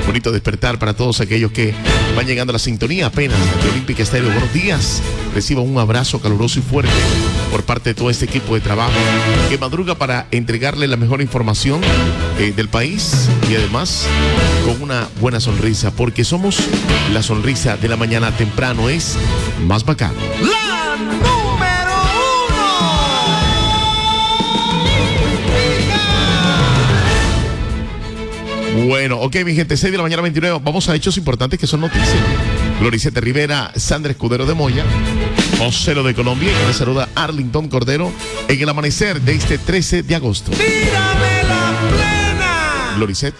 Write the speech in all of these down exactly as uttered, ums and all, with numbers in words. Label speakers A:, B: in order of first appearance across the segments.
A: Bonito despertar para todos aquellos que van llegando a la sintonía apenas de Olímpica Estéreo. Buenos días. Reciba un abrazo caluroso y fuerte por parte de todo este equipo de trabajo que madruga para entregarle la mejor información eh, del país y además con una buena sonrisa, porque somos la sonrisa de la mañana temprano es más bacano.
B: La número
A: uno. Bueno, ok, mi gente, seis de la mañana veintinueve. Vamos a hechos importantes que son noticias. Gloriceta Rivera, Sandra Escudero de Moya, vocero de Colombia, y le saluda Arlington Cordero en el amanecer de este trece de agosto.
B: ¡Tírame la plena!
A: Gloricet.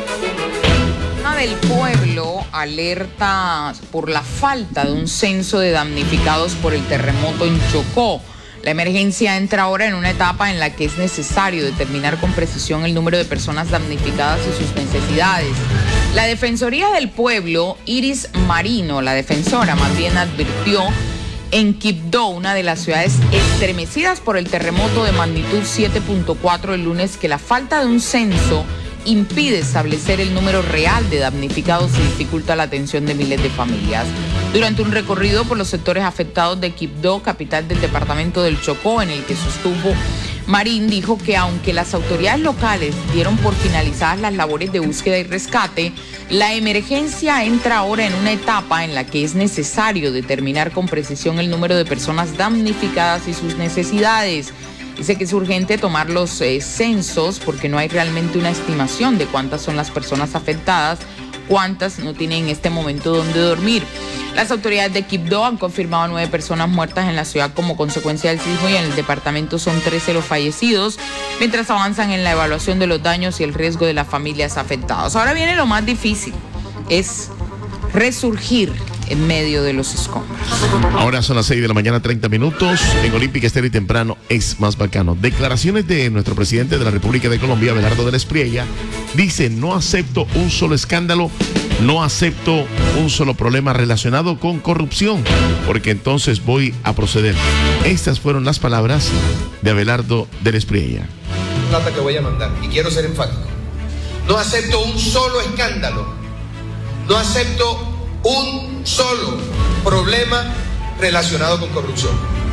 C: Del pueblo alerta por la falta de un censo de damnificados por el terremoto en Chocó. La emergencia entra ahora en una etapa en la que es necesario determinar con precisión el número de personas damnificadas y sus necesidades. La Defensoría del Pueblo, Iris Marino, la defensora más bien advirtió en Quibdó, una de las ciudades estremecidas por el terremoto de magnitud siete punto cuatro el lunes, que la falta de un censo impide establecer el número real de damnificados y dificulta la atención de miles de familias. Durante un recorrido por los sectores afectados de Quibdó, capital del departamento del Chocó, en el que sostuvo, Marín dijo que aunque las autoridades locales dieron por finalizadas las labores de búsqueda y rescate, la emergencia entra ahora en una etapa en la que es necesario determinar con precisión el número de personas damnificadas y sus necesidades. Dice que es urgente tomar los eh, censos porque no hay realmente una estimación de cuántas son las personas afectadas, cuántas no tienen en este momento dónde dormir. Las autoridades de Quibdó han confirmado nueve personas muertas en la ciudad como consecuencia del sismo y en el departamento son trece los fallecidos, mientras avanzan en la evaluación de los daños y el riesgo de las familias afectadas. Ahora viene lo más difícil, es resurgir en medio de los escombros.
A: Ahora son las seis de la mañana, treinta minutos. En Olímpica Estéreo y temprano es más bacano. Declaraciones de nuestro presidente de la República de Colombia, Abelardo de la Espriella. Dice: no acepto un solo escándalo, no acepto un solo problema relacionado con corrupción, porque entonces voy a proceder. Estas fueron las palabras de Abelardo de la Espriella.
D: Plata que voy a mandar, y quiero ser enfático. No acepto un solo escándalo, no acepto un solo problema relacionado con corrupción,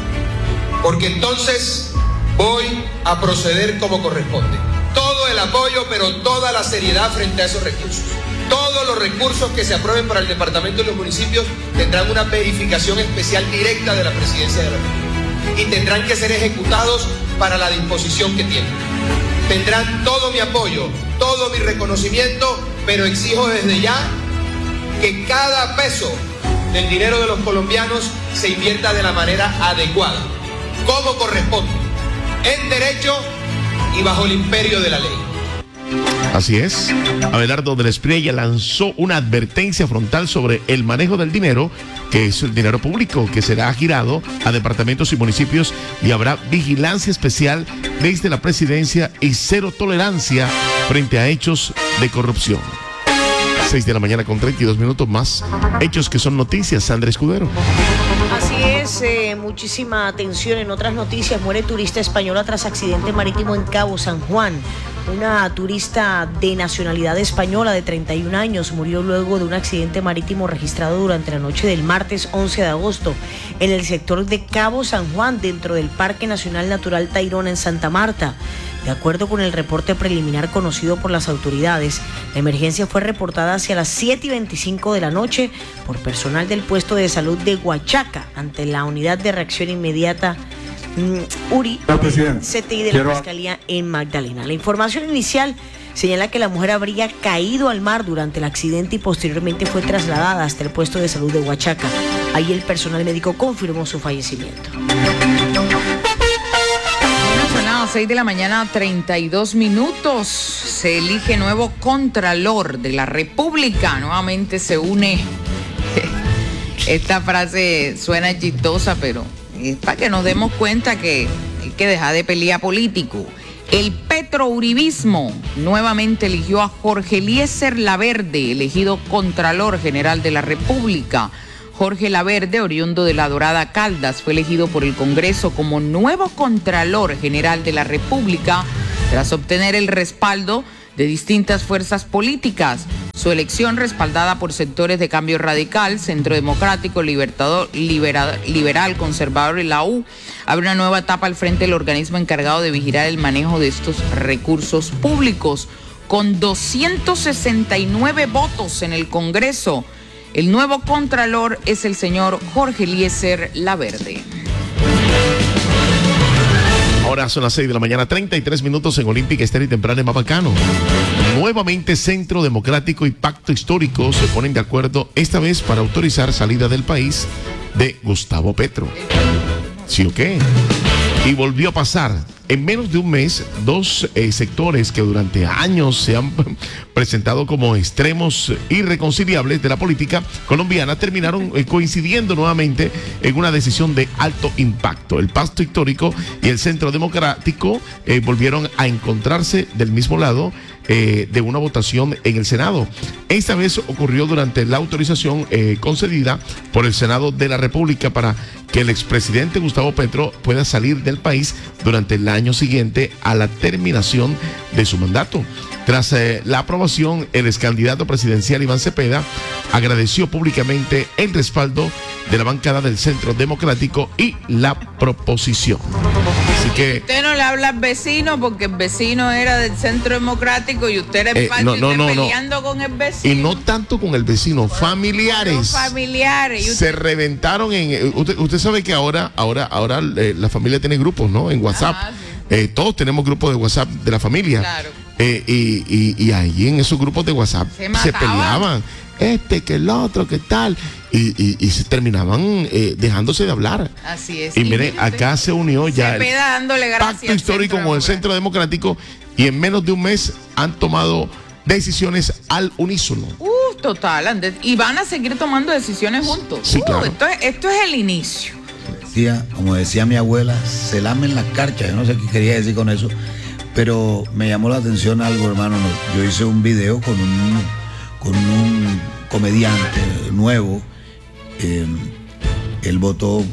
D: porque entonces voy a proceder como corresponde. Todo el apoyo, pero toda la seriedad frente a esos recursos. Todos los recursos que se aprueben para el departamento y los municipios tendrán una verificación especial directa de la Presidencia de la República y tendrán que ser ejecutados para la disposición que tienen. Tendrán todo mi apoyo, todo mi reconocimiento, pero exijo desde ya que cada peso del dinero de los colombianos se invierta de la manera adecuada, como corresponde, en derecho y bajo el imperio de la ley.
A: Así es, Abelardo de la Espriella lanzó una advertencia frontal sobre el manejo del dinero, que es el dinero público, que será girado a departamentos y municipios y habrá vigilancia especial desde la presidencia y cero tolerancia frente a hechos de corrupción. seis de la mañana con treinta y dos minutos más. Hechos que son noticias, Sandra Escudero.
E: Así es, eh, muchísima atención. En otras noticias, muere turista española tras accidente marítimo en Cabo San Juan. Una turista de nacionalidad española de treinta y un años murió luego de un accidente marítimo registrado durante la noche del martes once de agosto en el sector de Cabo San Juan, dentro del Parque Nacional Natural Tayrona en Santa Marta. De acuerdo con el reporte preliminar conocido por las autoridades, la emergencia fue reportada hacia las siete y veinticinco de la noche por personal del puesto de salud de Huachaca ante la unidad de reacción inmediata mm, URI C T I de
F: Quiero...
E: la Fiscalía en Magdalena. La información inicial señala que la mujer habría caído al mar durante el accidente y posteriormente fue trasladada hasta el puesto de salud de Huachaca. Ahí el personal médico confirmó su fallecimiento.
C: seis de la mañana, treinta y dos minutos. Se elige nuevo Contralor de la República. Nuevamente se une. Esta frase suena chistosa, pero es para que nos demos cuenta que hay que dejar de pelear político. El petrouribismo nuevamente eligió a Jorge Eliezer Laverde, elegido Contralor General de la República. Jorge Laverde, oriundo de La Dorada, Caldas, fue elegido por el Congreso como nuevo Contralor General de la República tras obtener el respaldo de distintas fuerzas políticas. Su elección, respaldada por sectores de Cambio Radical, Centro Democrático, Libertador, Libera, Liberal, Conservador y la U, abre una nueva etapa al frente del organismo encargado de vigilar el manejo de estos recursos públicos. Con doscientos sesenta y nueve votos en el Congreso, el nuevo contralor es el señor Jorge Eliezer Laverde.
A: Ahora son las seis de la mañana, treinta y tres minutos en Olímpica Estéreo y Temprana en Mapacano. Nuevamente Centro Democrático y Pacto Histórico se ponen de acuerdo, esta vez para autorizar salida del país de Gustavo Petro. ¿Sí o qué? Y volvió a pasar. En menos de un mes, dos eh, sectores que durante años se han presentado como extremos irreconciliables de la política colombiana terminaron eh, coincidiendo nuevamente en una decisión de alto impacto. El Pacto Histórico y el Centro Democrático eh, volvieron a encontrarse del mismo lado eh, de una votación en el Senado. Esta vez ocurrió durante la autorización eh, concedida por el Senado de la República para que el expresidente Gustavo Petro pueda salir del país durante el año siguiente a la terminación de su mandato. Tras eh, la aprobación, el excandidato presidencial Iván Cepeda agradeció públicamente el respaldo de la bancada del Centro Democrático y la proposición. Así que
C: usted no le habla al vecino porque el vecino era del Centro Democrático y usted era
A: eh,
C: parte
A: no,
C: y
A: no,
C: usted
A: no,
C: peleando
A: no.
C: con el vecino.
A: Y no tanto con el vecino, familiares.
C: Los familiares. Y usted...
A: Se reventaron en. Usted, usted sabe que ahora, ahora, ahora eh, la familia tiene grupos, ¿no? En WhatsApp.
C: Ajá, sí.
A: eh, todos tenemos grupos de WhatsApp de la familia.
C: Claro.
A: Eh, y, y, y ahí en esos grupos de WhatsApp
C: se,
A: se peleaban. Este, que el otro, que tal. Y, y, y se terminaban eh, dejándose de hablar.
C: Así es.
A: Y,
C: y
A: miren, acá se unió ya el
C: dándole
A: Pacto Histórico con el Centro Democrático y en menos de un mes han tomado decisiones al unísono.
C: Uh, total, Andrés. Y van a seguir tomando decisiones juntos.
A: Sí,
C: uh,
A: claro.
C: Esto es, esto es el inicio.
F: Decía, como decía mi abuela, se lamen las carchas. Yo no sé qué quería decir con eso, pero me llamó la atención algo, hermano. Yo hice un video con un, con un comediante nuevo. Eh, él votó,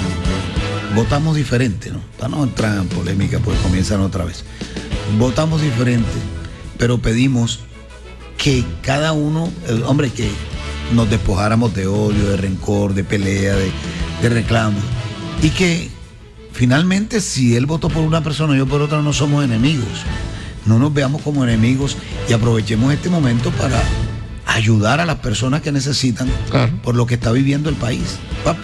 F: votamos diferente, ¿no? Para no entrar en polémica, pues comienzan otra vez. Votamos diferente, pero pedimos que cada uno, eh, hombre, que nos despojáramos de odio, de rencor, de pelea, de, de reclamos. Y que finalmente, si él votó por una persona y yo por otra, no somos enemigos. No nos veamos como enemigos y aprovechemos este momento para ayudar a las personas que necesitan, claro, por lo que está viviendo el país. Papi,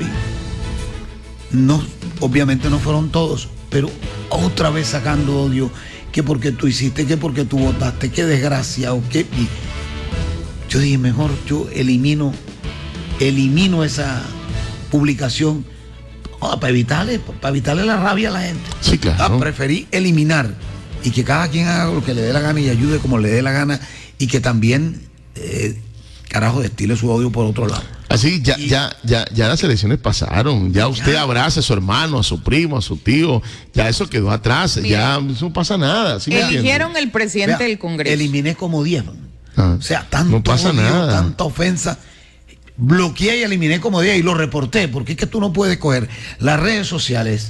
F: no, obviamente no fueron todos, pero otra vez sacando odio, que porque tú hiciste, que porque tú votaste, que desgraciado, que... Y yo dije, mejor yo elimino, elimino esa publicación oh, para evitarle, para evitarle la rabia a la gente.
A: Sí, claro.
F: Ah, preferí eliminar y que cada quien haga lo que le dé la gana y ayude como le dé la gana y que también Eh, carajo, destile su odio por otro lado.
A: Así ya, y, ya, ya, ya las elecciones pasaron. Ya usted ya abraza a su hermano, a su primo, a su tío. Ya eso quedó atrás. Mira, ya eso no pasa nada. ¿Sí
C: eligieron el presidente Vea, del Congreso.
F: Eliminé como diez. Ah, o sea, tanto
A: no pasa
F: odio,
A: nada.
F: Tanta ofensa. Bloqueé y eliminé como diez y lo reporté. Porque es que tú no puedes coger las redes sociales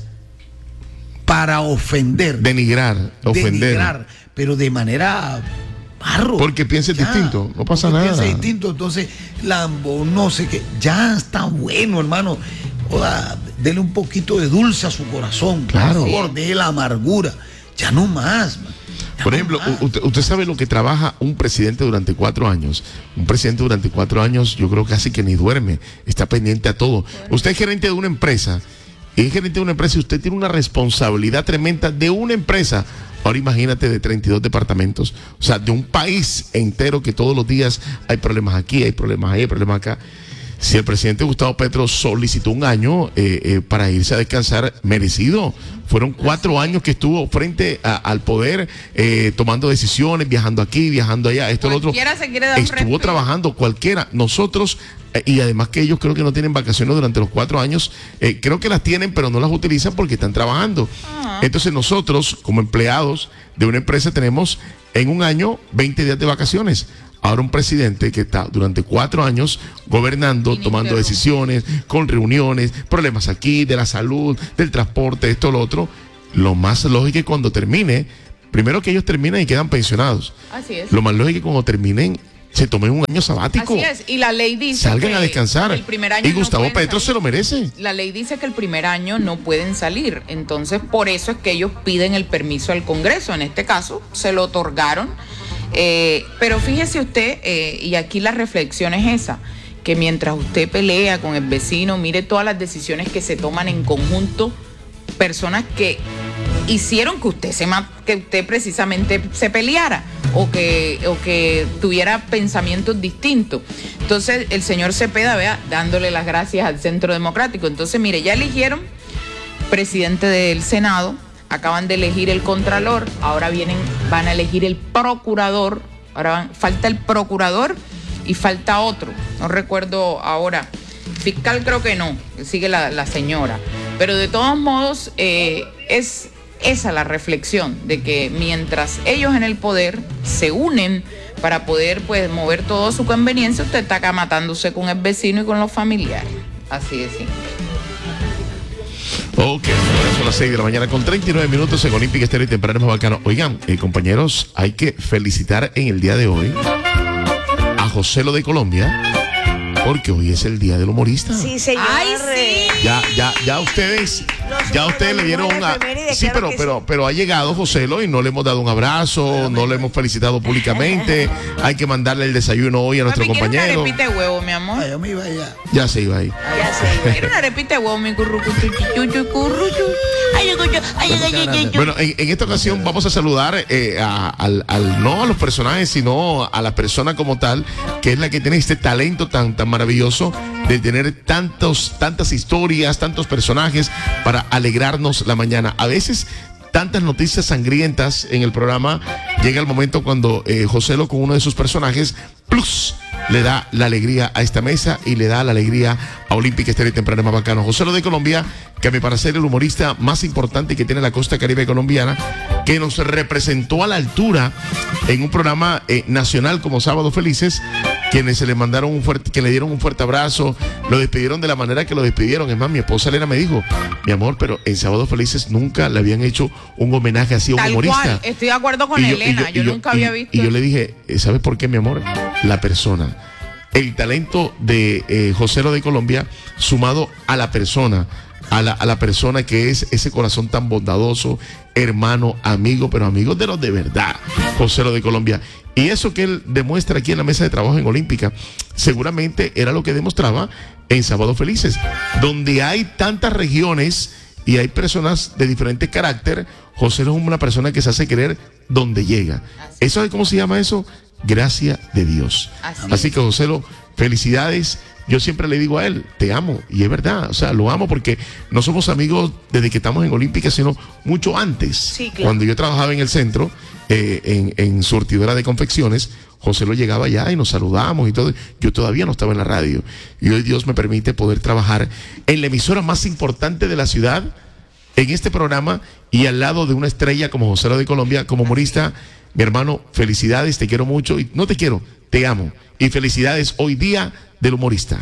F: para ofender.
A: Denigrar, ofender.
F: Denigrar, pero de manera... Barro,
A: porque pienses ya, distinto, no pasa nada.
F: Piense distinto, entonces Lambo, no sé qué, ya está bueno, hermano. Oda, dele un poquito de dulce a su corazón,
A: claro.
F: Por favor, de la amargura, ya no más. Ya
A: por
F: no
A: ejemplo,
F: más.
A: Usted, usted sabe lo que trabaja un presidente durante cuatro años. Un presidente durante cuatro años, yo creo casi que ni duerme, está pendiente a todo. Usted es gerente de una empresa, y es gerente de una empresa y usted tiene una responsabilidad tremenda de una empresa. Ahora imagínate de treinta y dos departamentos, o sea, de un país entero que todos los días hay problemas aquí, hay problemas ahí, hay problemas acá. Si el presidente Gustavo Petro solicitó un año eh, eh, para irse a descansar, merecido. Fueron cuatro años que estuvo frente a, al poder, eh, tomando decisiones, viajando aquí, viajando allá, esto, lo otro.
C: Se quiere dar
A: Estuvo
C: respeto.
A: trabajando cualquiera. Nosotros, eh, y además que ellos creo que no tienen vacaciones durante los cuatro años, eh, creo que las tienen, pero no las utilizan porque están trabajando. Ah. Entonces nosotros, como empleados de una empresa, tenemos en un año veinte días de vacaciones. Ahora un presidente que está durante cuatro años gobernando, tomando decisiones, con reuniones, problemas aquí, de la salud, del transporte, esto, lo otro. Lo más lógico es cuando termine, primero que ellos terminen y quedan pensionados.
C: Así es.
A: Lo más lógico es cuando terminen, se tomen un año sabático.
C: Así es, y la ley dice
A: salgan
C: que
A: a descansar.
C: el primer año
A: y
C: no
A: Gustavo
C: pueden
A: Petro
C: salir.
A: se lo merece.
C: La ley dice que el primer año no pueden salir, entonces por eso es que ellos piden el permiso al Congreso. En este caso se lo otorgaron, eh, pero fíjese usted, eh, y aquí la reflexión es esa, que mientras usted pelea con el vecino, mire todas las decisiones que se toman en conjunto, personas que hicieron que usted se que usted precisamente se peleara o que o que tuviera pensamientos distintos. Entonces el señor Cepeda, vea, dándole las gracias al Centro Democrático. Entonces, mire, ya eligieron presidente del Senado, acaban de elegir el contralor, ahora vienen, van a elegir el procurador, ahora van, falta el procurador y falta otro, no recuerdo ahora, fiscal creo que no, sigue la, la señora, pero de todos modos eh, es esa la reflexión, de que mientras ellos en el poder se unen para poder pues mover todo a su conveniencia, usted está acá matándose con el vecino y con los familiares, así de simple.
A: Ok, son las seis de la mañana con treinta y nueve minutos en Olímpica Estéreo y Temprano Más Bacano. Oigan, eh, compañeros, hay que felicitar en el día de hoy a Joselo de Colombia, porque hoy es el día del humorista.
E: Sí, señor.
C: ¡Ay, sí!
A: Ya, ya, ya ustedes, ya ustedes le dieron una. Sí, pero, pero, pero ha llegado Joselo y no le hemos dado un abrazo, no le hemos felicitado públicamente. Hay que mandarle el desayuno hoy a nuestro
C: Papi, ¿quiere
A: compañero.
C: una arepita de huevo, mi amor?
F: Ay, yo me iba allá.
A: Ya se iba ahí.
C: Ya sé, quiero una arepita de huevo, mi currucu, chuchu, curruchu. Ay, yo, yo, ay, ay, ay, ay, yo.
A: Bueno, en, en esta ocasión vamos a saludar eh, a, al, al, no a los personajes, sino a la persona como tal, que es la que tiene este talento tan, tan maravilloso de tener tantos, tantas historias, tantos personajes para alegrarnos la mañana. A veces tantas noticias sangrientas en el programa, llega el momento cuando eh, Joselo con uno de sus personajes, plus, le da la alegría a esta mesa y le da la alegría a Olímpica Estéreo y Temprano Más Bacano. Joselo de Colombia, que a mi parecer el humorista más importante que tiene la costa caribe colombiana, que nos representó a la altura en un programa eh, nacional como Sábado Felices, quienes se le mandaron un fuerte, que le dieron un fuerte abrazo, lo despidieron de la manera que lo despidieron. Es más, mi esposa Elena me dijo, mi amor, pero en Sábado Felices nunca le habían hecho un homenaje así a un
C: Tal
A: humorista.
C: cual, estoy de acuerdo con
A: Y yo-
C: Elena,
A: y
C: yo,
A: y
C: nunca
A: y-
C: había visto.
A: Y yo le dije, ¿sabes por qué, mi amor? La persona. El talento de eh, Joselo de Colombia, sumado a la persona, a la, a la persona que es ese corazón tan bondadoso, hermano, amigo, pero amigo de los de verdad, Joselo de Colombia. Y eso que él demuestra aquí en la mesa de trabajo en Olímpica, seguramente era lo que demostraba en Sábado Felices, donde hay tantas regiones y hay personas de diferente carácter. Joselo es una persona que se hace querer donde llega. ¿Eso es cómo se llama eso? Gracia de Dios.
C: Así
A: Así que, Joselo, felicidades. Yo siempre le digo a él, te amo, y es verdad, o sea, lo amo porque no somos amigos desde que estamos en Olímpica, sino mucho antes.
E: Sí, claro.
A: Cuando yo trabajaba en el centro, eh, en, en surtidora de confecciones, José lo llegaba allá y nos saludamos y todo. Yo todavía no estaba en la radio. Y hoy Dios me permite poder trabajar en la emisora más importante de la ciudad, en este programa, y al lado de una estrella como José de Colombia, como humorista. Mi hermano, felicidades, te quiero mucho, y no te quiero, te amo. Y felicidades hoy día del humorista.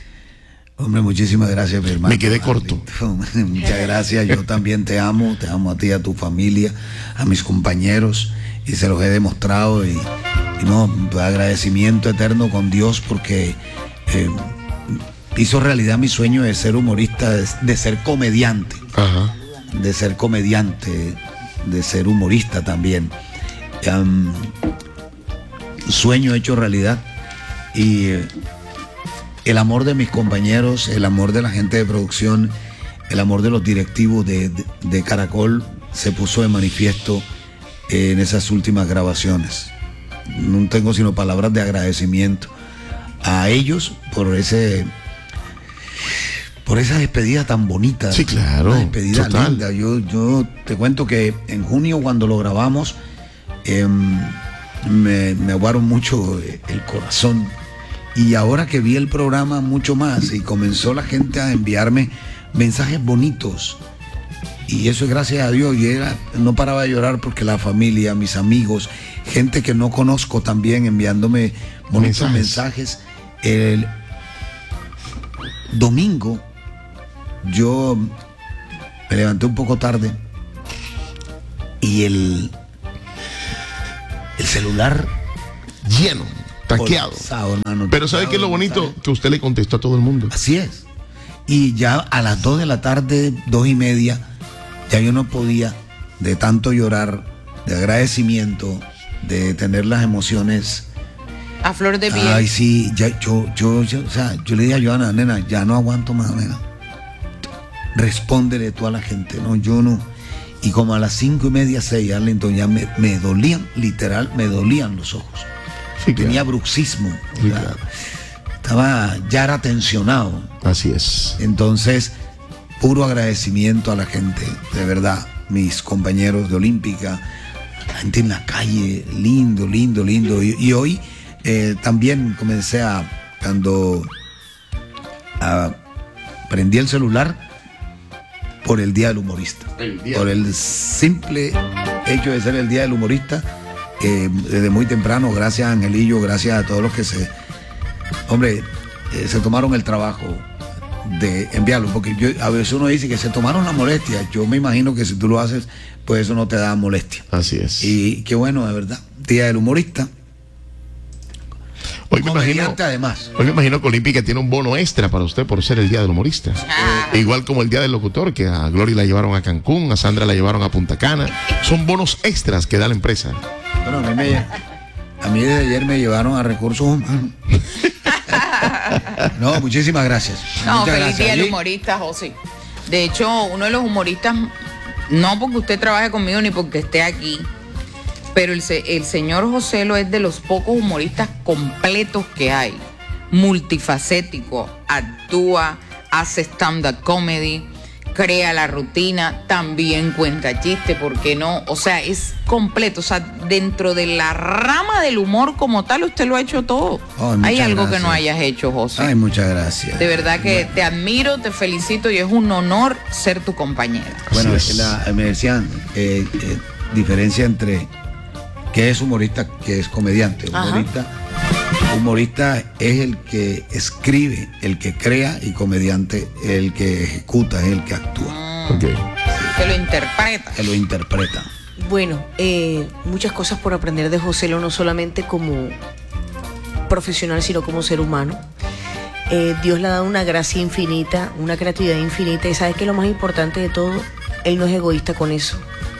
F: Hombre, muchísimas gracias, mi hermano.
A: Me quedé corto.
F: Muchas gracias. Yo también te amo, te amo a ti, a tu familia, a mis compañeros, y se los he demostrado. Y, y no, agradecimiento eterno con Dios porque eh, hizo realidad mi sueño de ser humorista, de, de ser comediante,
A: Ajá.
F: de ser comediante, de ser humorista también. Um, sueño hecho realidad. Y eh, el amor de mis compañeros, el amor de la gente de producción, el amor de los directivos de, de, de Caracol se puso de manifiesto en esas últimas grabaciones. No tengo sino palabras de agradecimiento a ellos por ese por esa despedida tan bonita.
A: Sí, claro,
F: Una despedida
A: total.
F: linda. Yo, yo te cuento que en junio, cuando lo grabamos, eh, me, me aguaron mucho el corazón. Y ahora que vi el programa, mucho más. Y comenzó la gente a enviarme mensajes bonitos. Y eso es gracias a Dios. Y era, no paraba de llorar porque la familia, mis amigos, gente que no conozco también enviándome bonitos mensajes.
A: Mensajes.
F: El domingo yo me levanté un poco tarde y el, el celular
A: Lleno. taqueado.
F: Colapsado, hermano,
A: Pero ¿sabe
F: taqueado,
A: qué es lo bonito?
F: ¿sabe?
A: Que usted le contestó a todo el mundo.
F: Así es. Y ya a las dos de la tarde, dos y media, ya yo no podía de tanto llorar, de agradecimiento, de tener las emociones.
C: A flor de piel.
F: Ay, sí, ya, yo, yo, yo, o sea, yo le dije a Joana, nena, ya no aguanto más, nena. Respóndele tú a la gente, no, yo no. Y como a las cinco y media, seis, Arlington, ya me, me dolían, literal, me dolían los ojos.
A: Sí,
F: Tenía
A: claro.
F: bruxismo. o
A: Sí,
F: sea,
A: claro.
F: Estaba, ya era tensionado.
A: Así es.
F: Entonces, puro agradecimiento a la gente, de verdad, mis compañeros de Olímpica, la gente en la calle, lindo, lindo, lindo. Y, y hoy eh, también comencé a, cuando a, prendí el celular por el Día del Humorista.
A: El día.
F: Por el simple hecho de ser el Día del Humorista, eh, desde muy temprano, gracias a Angelillo, gracias a todos los que se, hombre, eh, se tomaron el trabajo de enviarlo, porque yo, a veces uno dice que se tomaron la molestia. Yo me imagino que si tú lo haces, pues eso no te da molestia.
A: Así es.
F: Y qué bueno, de verdad. Día del Humorista.
A: Hoy me imagino,
F: Comediante, además.
A: hoy me imagino que Olímpica tiene un bono extra para usted por ser el Día del Humorista.
C: Ah.
A: Eh, igual como el Día del Locutor, que a Glory la llevaron a Cancún, a Sandra la llevaron a Punta Cana. Son bonos extras que da la empresa.
F: Bueno, a mí, me, a mí desde ayer me llevaron a Recursos Humanos. No, muchísimas gracias.
C: No,
F: Muchas
C: feliz
F: gracias.
C: día del
F: Y-
C: humorista, José. De hecho, uno de los humoristas, no porque usted trabaje conmigo ni porque esté aquí, pero el, se- el señor José lo es de los pocos humoristas completos que hay. Multifacético, actúa, hace stand-up comedy, crea la rutina, también cuenta chiste, ¿por qué no? O sea, es completo. O sea, dentro de la rama del humor como tal, usted lo ha hecho todo.
F: Oh,
C: Hay
F: muchas
C: algo que no
F: gracias.
C: hayas hecho, José.
F: Ay, muchas gracias.
C: De verdad que te admiro, te felicito y es un honor ser tu compañera.
F: Bueno,
A: Así
F: es que
A: es.
F: la, me decían, eh, eh, diferencia entre qué es humorista, qué es comediante.
C: Ajá.
F: Humorista, humorista es el que escribe, el que crea, y comediante el que ejecuta, es el que actúa,
A: Ok.
C: Que lo interpreta.
F: que lo interpreta.
E: Bueno, eh, muchas cosas por aprender de José Lo, no solamente como profesional, sino como ser humano. Eh, Dios le ha dado una gracia infinita, una creatividad infinita, y sabes que lo más importante de todo, él no es egoísta con eso.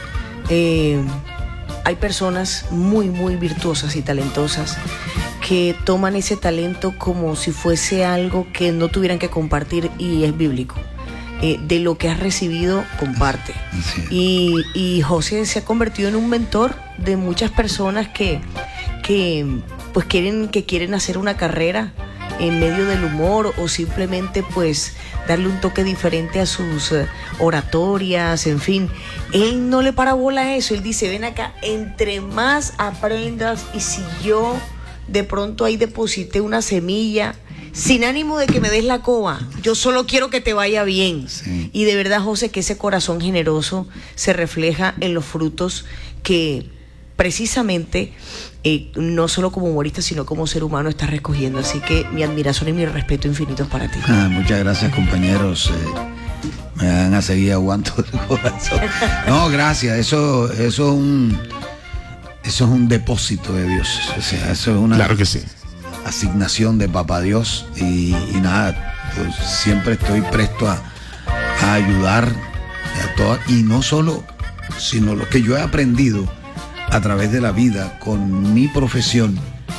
E: Eh, hay personas muy, muy virtuosas y talentosas que toman ese talento como si fuese algo que no tuvieran que compartir, y es bíblico. Eh, de lo que has recibido, comparte.
F: Así es.
E: Y, y José se ha convertido en un mentor de muchas personas que, que pues quieren, que quieren hacer una carrera en medio del humor, o simplemente pues darle un toque diferente a sus eh, oratorias, en fin. Él no le para bola a eso, él dice, ven acá, entre más aprendas, y si yo de pronto ahí deposité una semilla, sin ánimo de que me des la coba, yo solo quiero que te vaya bien.
F: Sí.
E: Y de verdad, José, que ese corazón generoso se refleja en los frutos que precisamente, eh, no solo como humorista, sino como ser humano, estás recogiendo. Así que mi admiración y mi respeto infinitos para ti.
F: Ah, muchas gracias, compañeros. Eh, me van a seguir aguanto el corazón. No, gracias. Eso, eso es un, eso es un depósito de Dios. O sea, eso es una
A: Claro que sí.
F: asignación de Papá Dios, y, y nada, pues siempre estoy presto a, a ayudar a todas, y no solo, sino lo que yo he aprendido a través de la vida con mi profesión,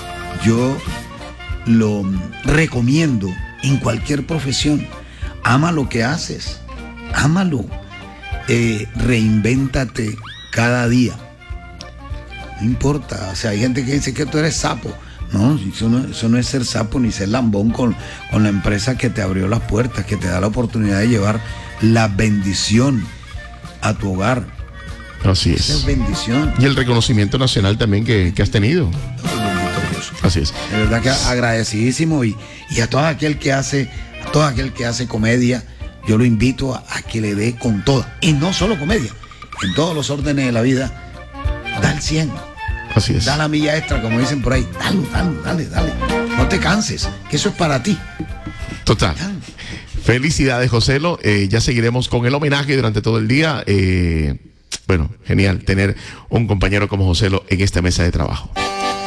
F: yo lo recomiendo en cualquier profesión. Ama lo que haces, ámalo, eh, reinvéntate cada día. No importa, o sea, hay gente que dice que tú eres sapo. No, eso no, eso no es ser sapo ni ser lambón con, con la empresa que te abrió las puertas, que te da la oportunidad de llevar la bendición a tu hogar.
A: Así
F: Esa es
A: es.
F: bendición.
A: Y el reconocimiento nacional también que, que has tenido.
F: Oh, bendito Dios.
A: Así es.
F: De verdad que agradecidísimo, y, y a todo aquel que hace, a todo aquel que hace comedia, yo lo invito a, a que le dé con toda. Y no solo comedia, en todos los órdenes de la vida, da el cien.
A: Así es.
F: Da la milla extra, como dicen por ahí. Dale, dale, dale, dale. No te canses, que eso es para ti.
A: Total. Felicidades, Joselo. Eh, ya seguiremos con el homenaje durante todo el día. Eh, bueno, genial tener un compañero como Joselo en esta mesa de trabajo.